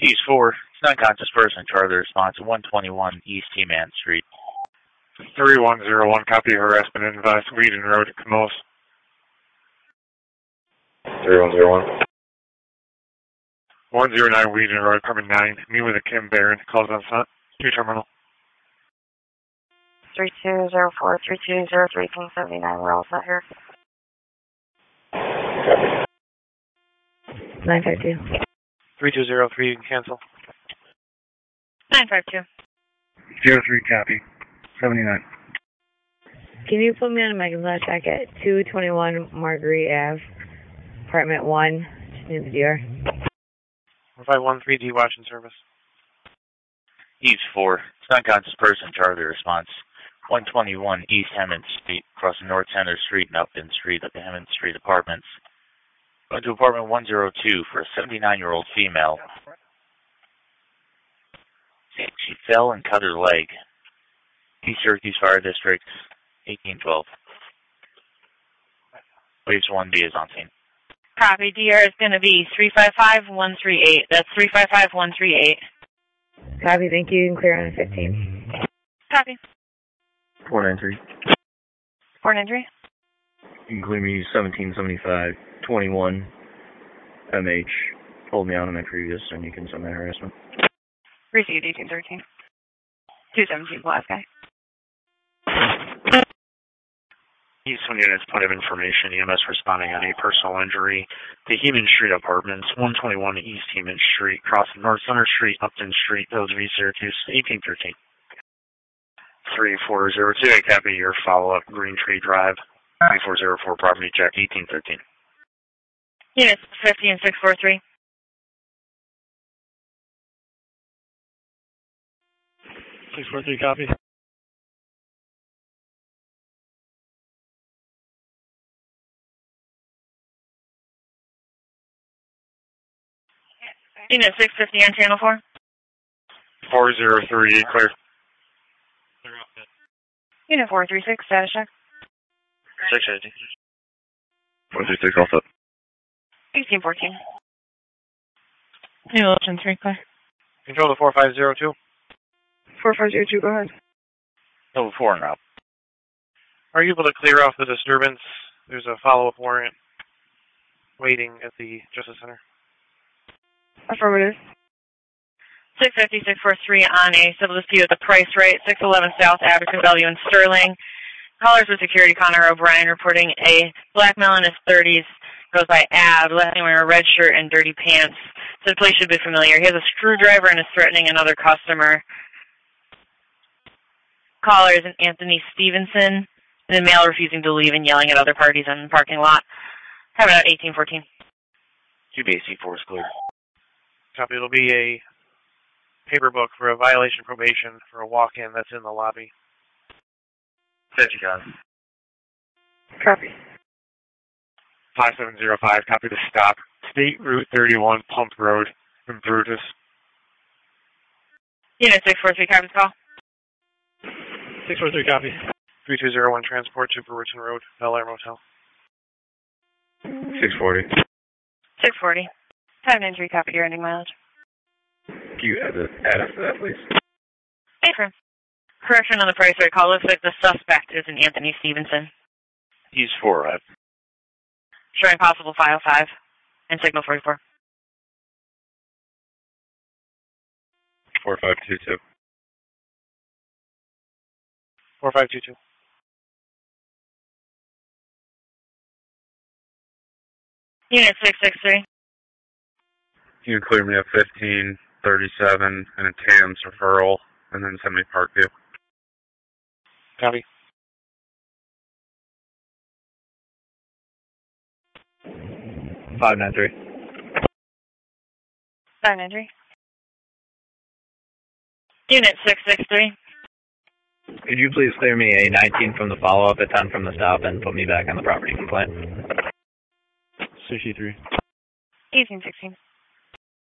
East 4, non-conscious person, Charlie response to 121 East T-Man Street. 3101, copy harassment advice, Whedon Road at Camillus. 3101. 109 Whedon Road, apartment 9. Meet with a Kim Barron, calls on front. New terminal. 3204, 3203, King 79, we're all set here. 952. 3203, you can cancel. 952. 03, copy. 79. Can you put me on a Megan check at 221 Marguerite Ave, apartment 1, just near the DR? 1513, D watch in service. East 4, non-conscious person, Charlie response 121 East Hammond Street, crossing North Center Street and Upton Street at the Hammond Street Apartments. Going to apartment 102 for a 79-year-old female. She fell and cut her leg. East Syracuse Fire District, 1812. Waves 1B is on scene. Copy. DR is going to be 355138. That's 355138. Copy, thank you. You can clear on a 15. Copy. 493. 493. You can clear me 1775, 21, MH. Hold me out on my previous, and you can send my harassment. Received 1813. 217, last guy. Eastern Units, point of information, EMS responding on a personal injury. The Heman Street Apartments, 121 East Heman Street, crossing North Center Street, Upton Street, Hillsview, Syracuse, 1813. 3402, I copy your follow-up, Green Tree Drive, 3404, property check, 1813. Units 50 and 643. 643, copy. Unit 650 on channel 4. 403, clear. Unit 436, status check. 650. 436, all set. 1814. Unit 3, clear. Control to 4502. 4502, go ahead. Level 4 en route. Are you able to clear off the disturbance? There's a follow-up warrant waiting at the Justice Center. Affirmative. 650, 643 on a civil dispute at the Price Right, 611 South Abington Bellevue in Sterling. Callers with security, Connor O'Brien, reporting a black male in his 30s, goes by Ab, last name wearing a red shirt and dirty pants. So the place should be familiar. He has a screwdriver and is threatening another customer. Caller is Anthony Stevenson, and the male refusing to leave and yelling at other parties in the parking lot. Having out 1814. QBAC4 is clear. Copy. It'll be a paper book for a violation probation for a walk-in that's in the lobby. 50, guys. Copy. 5705, copy the stop. State Route 31, Pump Road, in Brutus. Unit 643, copy the call. 643, copy. 3201, transport to Brewerton Road, Bel Air Motel. 640. 640. Time entry, copy your ending mileage. Can you add us to that, please? Affirm. Correction on the Price Right call. Looks like the suspect is an Anthony Stevenson. East 4, right? Showing possible file 5 and signal 44. 4522. 4522. Unit 663. You can clear me up 1537 and a TAMS referral, and then send me Parkview. Copy. Five nine three. 593. Unit 663. Could you please clear me a 19 from the follow-up, a 10 from the stop, and put me back on the property complaint? 63. 1816.